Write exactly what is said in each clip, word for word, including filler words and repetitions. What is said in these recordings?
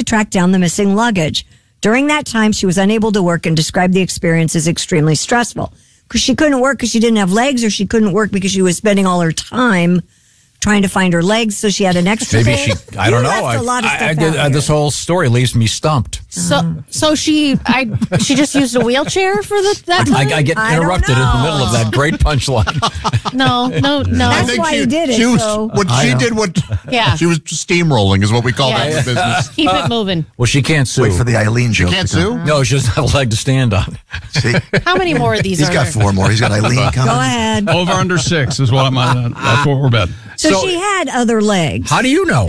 track down the missing luggage. During that time, she was unable to work and described the experience as extremely stressful. Because she couldn't work because she didn't have legs, or she couldn't work because she was spending all her time trying to find her legs, so she had an extra Maybe day. she, I You don't know. left I, a lot of I, stuff I did, out uh, this whole story leaves me stumped. So, so she, I, she just used a wheelchair for the, that time? I, I get I don't interrupted in the know. middle of that great punchline. No, no, no. That's I think why she, he did it, She, was, so- what I she know. did, what Yeah. she was steamrolling is what we call Yeah. that in the business. Keep it moving. Well, she can't sue. Wait for the Eileen joke. You can't to come. sue? No, she doesn't have a leg to stand on. See, How many more of these he's are got there? four more. He's got Eileen coming. Go ahead. Over under six is what I'm on. That's what we're betting. So, So- she had other legs. How do you know?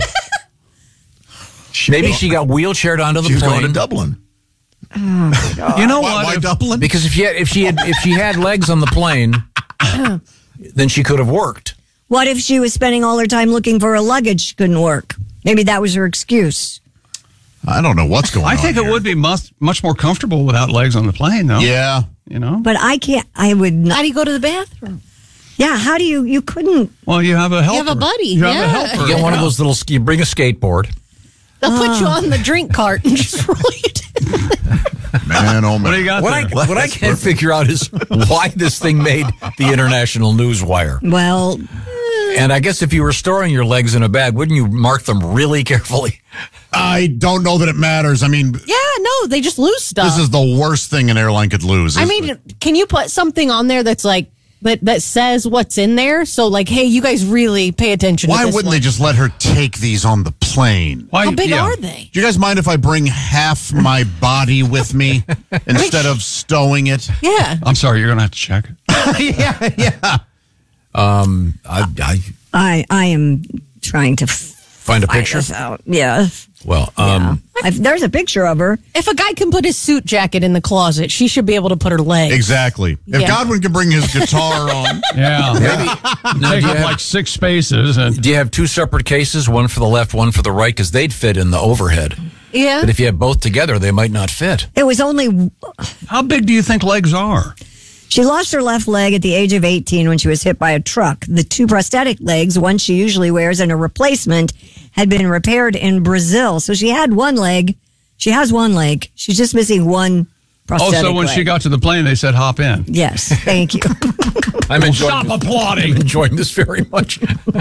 Maybe she got wheelchaired onto the She was going to plane. Dublin. You know Why, what? why If- Dublin? Because if she had, if she had, if she had legs on the plane, then she could have worked. What if she was spending all her time looking for her luggage? She couldn't work. Maybe that was her excuse. I don't know what's going on. I think it here. would be much, much more comfortable without legs on the plane, though. Yeah. You know? But I can't, I would not. How do you go to the bathroom? Yeah, how do you, you couldn't. Well, you have a helper. have a buddy, You have yeah. a helper. You get one of those little. ski- You bring a skateboard. They'll put Oh. you on the drink cart and just roll you down. Man, oh man. What do you got What I there? what I can't figure out is why this thing made the international news wire. Well, And I guess if you were storing your legs in a bag, wouldn't you mark them really carefully? I don't know that it matters. I mean, Yeah, no, they just lose stuff. this is the worst thing an airline could lose. I is- mean, can you put something on there that's like, that, that says what's in there? So, like, hey, you guys really pay attention why to this wouldn't one. they just let her take these on the plane? Why, How big yeah. are they? Do you guys mind if I bring half my body with me instead of stowing it? Yeah. I'm sorry, you're going to have to check it. yeah, yeah. Um, I, I I I am trying to f- find a find picture. this out. Yeah. Well, um, I've, there's a picture of her. If a guy can put his suit jacket in the closet, she should be able to put her legs. Exactly. If Yeah. Godwin can bring his guitar on, Yeah. now, Take do, you up have, like six spaces. And do you have two separate cases, one for the left, one for the right? Because they'd fit in the overhead. Yeah. But if you have both together, they might not fit. It was only, how big do you think legs are? she lost her left leg at the age of eighteen when she was hit by a truck. The two prosthetic legs, one she usually wears and a replacement, had been repaired in Brazil. So she had one leg. She has one leg. She's just missing one Oh, prosthetic so when leg. she got to the plane, they said hop in. Yes, thank you. I'm enjoying, Stop applauding. enjoying this very much.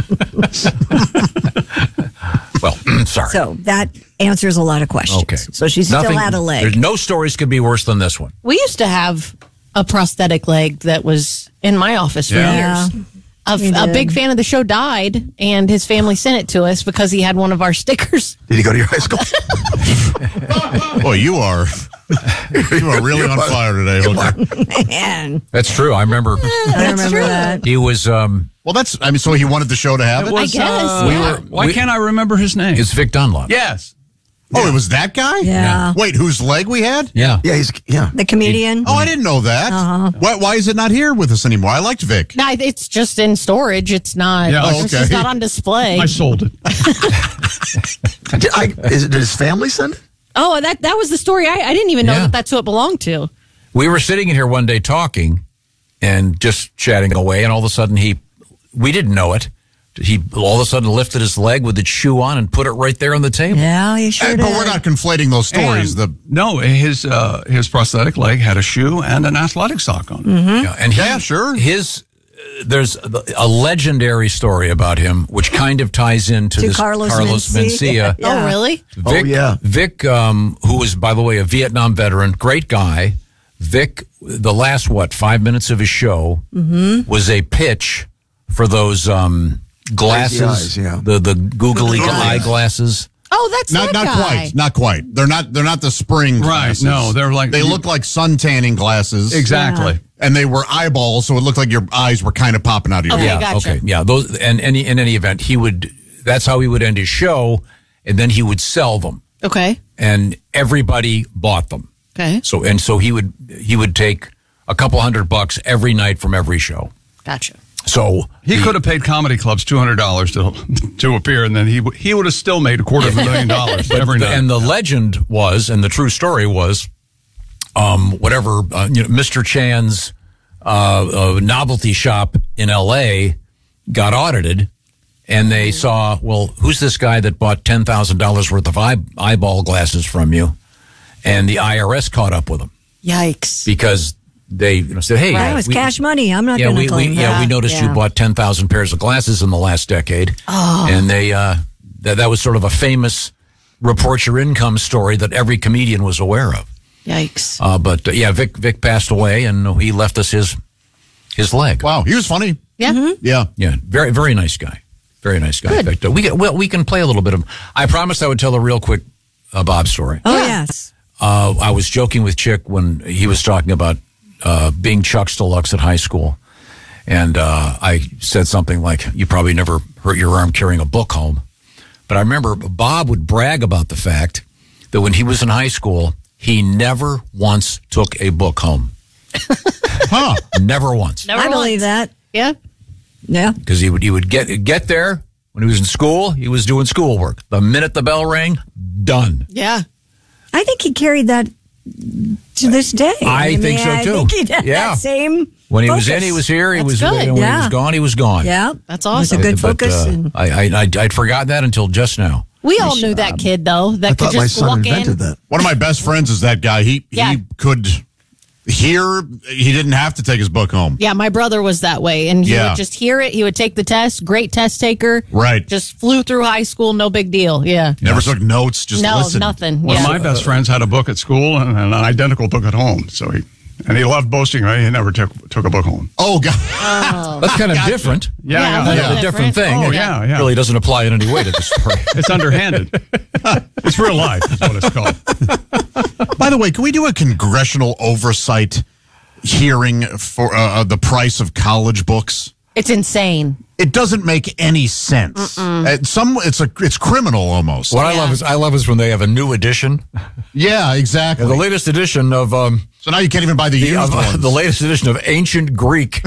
Well, sorry. So that answers a lot of questions. Okay. So she still Nothing- had a leg. There's no stories could be worse than this one. We used to have a prosthetic leg that was in my office for Yeah. years. A, We a did. big fan of the show died, and his family sent it to us because he had one of our stickers. Did he go to your high school? boy, you are you are really on fire today, Hooker. Man, That's true. I remember I remember true. that. he was. Um, Well, that's. I mean, so he wanted the show to have it. I guess. uh, yeah. Why we- can't I remember his name? it's Vic Dunlop. yes. Oh, it was that guy. Yeah. Wait, whose leg we had? Yeah. Yeah, he's yeah. The comedian. Oh, I didn't know that. Uh-huh. Why, why is it not here with us anymore? I liked Vic. No, it's just in storage. It's not. Yeah. it's Oh, just okay. not on display. I sold it. Did, I, is it, did his family send it? Oh, that that was the story. I, I didn't even know Yeah. that that's who it belonged to. We were sitting in here one day talking and just chatting away, and all of a sudden he, we didn't know it. He all of a sudden lifted his leg with its shoe on and put it right there on the table. Yeah, you sure Uh, did. but we're not conflating those stories. And- The no, his uh, his prosthetic leg had a shoe and an athletic sock on it. Yeah, and he, Yeah, sure. His uh, there's a legendary story about him, which kind of ties into To this Carlos Mencia. Mencia. Oh, really? Vic, Oh, yeah. Vic, um, who was, by the way, a Vietnam veteran, great guy. Vic, the last, what, five minutes of his show was a pitch for those um, glasses, eyes, yeah. the, the googly Googly eyes. eyeglasses. Oh, that's not that not guy. quite, not quite. They're not they're not the spring Right, glasses. no, they're like- they look like sun tanning glasses. Exactly. And they were eyeballs, so it looked like your eyes were kind of popping out of your Okay, head. Yeah, gotcha. okay, yeah. Those, and any in any event, he would. That's how he would end his show, and then he would sell them, Okay. and everybody bought them. Okay. So and so he would he would take a couple hundred bucks every night from every show. Gotcha. So He the- could have paid comedy clubs two hundred dollars to to appear, and then he w- he would have still made a quarter of a million dollars every the- night. and the legend was, and the true story was, um, whatever uh, you know, Mister Chan's uh, uh, novelty shop in L A got audited, and they saw, well, who's this guy that bought ten thousand dollars worth of eye, eyeball glasses from you? And the I R S caught up with him Yikes. because they you know, said, hey, That uh, was we- cash money. I'm not yeah, going we, to we, claim yeah, that. we noticed Yeah. you bought ten thousand pairs of glasses in the last decade. Oh. And they, uh, that, that was sort of a famous report your income story that every comedian was aware of. Yikes. Uh, but uh, yeah, Vic Vic passed away, and he left us his his leg. Wow, he was funny. Yeah. Yeah. Yeah, very very nice guy, very nice guy. In fact, uh, we get, well, we can play a little bit of. I promised I would tell a real quick uh, Bob story. Oh, yes. Uh, I was joking with Chick when he was talking about uh, being Chuck's Deluxe at high school, and uh, I said something like, "You probably never hurt your arm carrying a book home," but I remember Bob would brag about the fact that when he was in high school, he never once took a book home. Huh. Never once. Never I once. believe that. Yeah. Yeah. Because he would he would get get there when he was in school. He was doing schoolwork. The minute the bell rang, done. Yeah. I think he carried that to this day. I think so, I too. think he did Yeah. that same When he was in, focus. he was here. He That's was good. when Yeah. he was gone. He was gone. Yeah. That's It was a awesome. good But, focus. uh, and I, I I'd, I'd forgotten that until just now. We all knew that kid, though, that I could thought my just son walk invented in. that. One of my best friends is that guy. He Yeah. he could hear. He didn't have to take his book home. Yeah, my brother was that way, and he Yeah. would just hear it. He would take the test. Great test taker. Right. Just flew through high school. No big deal. Yeah. Never took notes. Just No, listened. nothing. One Yeah. of my best friends had a book at school and an identical book at home. So he and he loved boasting. Right? He never took took a book home. Oh God. That's kind of different. Yeah, Yeah, yeah, a Kind little of a different thing. Oh It yeah, yeah. Really doesn't apply in any way to the story. It's underhanded. It's real life, is what it's called. By the way, can we do a congressional oversight hearing for uh, the price of college books? It's insane. It doesn't make any sense. Uh, some it's a it's criminal almost. What I Yeah. love is I love is when they have a new edition, Yeah, exactly. the latest edition of um, so now you can't even buy the, the, used of, ones. the latest edition of Ancient Greek.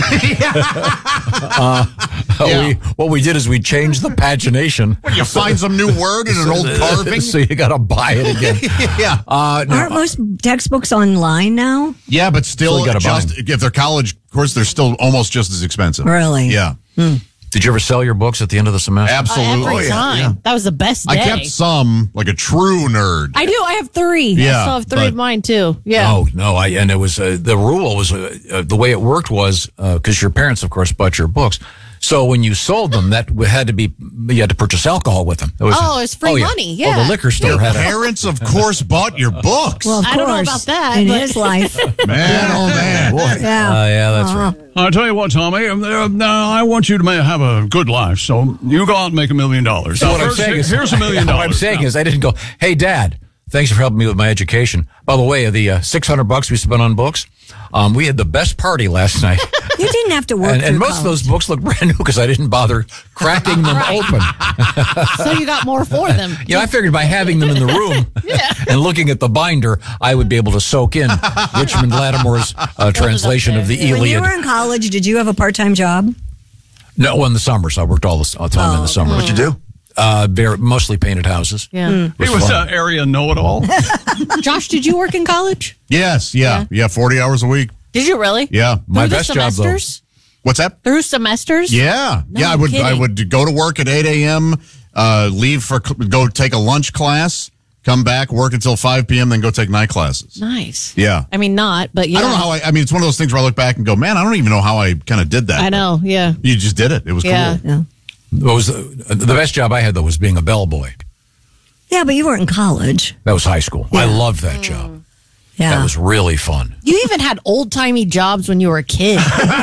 uh, Yeah. we, what we did is we changed the pagination. You find some new word in an old carving. So you got to buy it again. yeah, Uh, no, aren't most textbooks online now? yeah, but still, Still gotta buy just if they're college course, they're still almost just as expensive. Really? Yeah, did you ever sell your books at the end of the semester? absolutely. Every time. That was the best day. I kept some like a true nerd. I do. I have three. Yeah, I still have three but- of mine, too. Yeah. Oh no! I and it was uh, the rule was uh, uh, the way it worked was because your parents, of course, bought your books. So when you sold them, that had to be you had to purchase alcohol with them. It was, Oh, it's free money, Oh, yeah. the liquor store Your had it. parents, of course, bought your books. Well, of I don't know course, about that, in but- his life. man, oh man, boy. Yeah. Uh, yeah, that's right. I'll tell you what, Tommy. um, uh, uh, I want you to ma- have a good life, so you go out and make a million dollars. So Now, what I'm first, saying is, here's a million What dollars. I'm saying Now, is, I didn't go. Hey, Dad, thanks for helping me with my education. By the way, the uh, six hundred bucks we spent on books, um, we had the best party last night. You didn't have to work And, through and most of college. those books look brand new because I didn't bother cracking them open. So you got more for them. You know, I figured by having them in the room and looking at the binder, I would be able to soak in Richmond Lattimore's uh, translation of the When you Iliad. were in college, did you have a part-time job? No, in the summers. I worked all the all the time in the summer. What'd you do? Uh, very, mostly painted houses. Yeah. he was fun. an area know-it-all. Josh, did you work in college? Yes, yeah, yeah, forty hours a week. Did you really? Yeah, My Through the best job, though. semesters? what's that? Through semesters? Yeah, No yeah. I would kidding. I would go to work at eight a.m. Uh, leave for go take a lunch class, come back, work until five p.m. Then go take night classes. Nice. Yeah. I mean, not, but yeah. I don't know how I. I mean, it's one of those things where I look back and go, man, I don't even know how I kind of did that. I know, yeah. You just did it. It was Yeah. cool. Yeah. What was the, the best job I had, though, was being a bellboy. Yeah, but you weren't in college. That was high school. I loved that job. Yeah. That was really fun. You even had old timey jobs when you were a kid.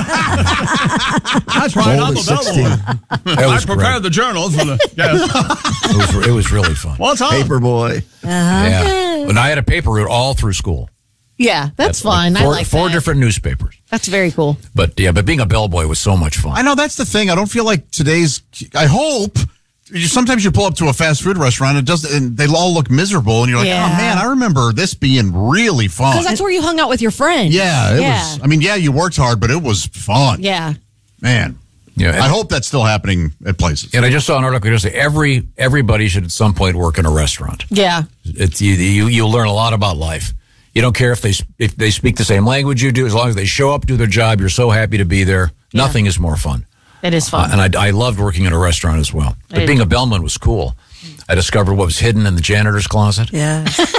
That's right. I'm Old a as sixteen. bellboy. That I was great. prepared the journals for the guests. It was, it was really fun. What's up? Paper boy. Yeah. And I had a paper route all through school. Yeah, that's, fun. Four, I like four that. different newspapers. That's very cool. But yeah, but being a bellboy was so much fun. I know that's the thing. I don't feel like today's. I hope. you- Sometimes you pull up to a fast food restaurant, it does, and they all look miserable, and you're like, Yeah. "Oh man, I remember this being really fun." Because that's where you hung out with your friends. yeah, it yeah. was. I mean, yeah, you worked hard, but it was fun. Yeah. Man. Yeah, and, I hope that's still happening at places. and I just saw an article yesterday. Every everybody should at some point work in a restaurant. Yeah. It's you you you learn a lot about life. You don't care if they if they speak the same language you do, as long as they show up, do their job. You're so happy to be there. Nothing is more fun. It is fun. Uh, and I, I loved working in a restaurant as well. But I being do. a bellman was cool. I discovered what was hidden in the janitor's closet. Yeah.